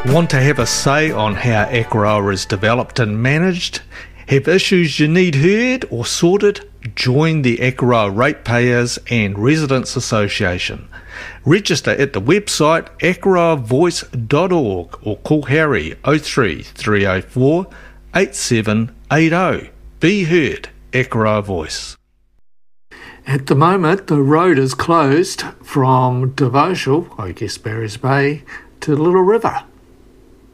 Want to have a say on how Akaroa is developed and managed? Have issues you need heard or sorted? Join the Akaroa Ratepayers and Residents Association. Register at the website akaroavoice.org or call Harry 03 304 8780. Be heard, Akaroa Voice. At the moment, the road is closed from Devonshire, I guess Barry's Bay, to Little River.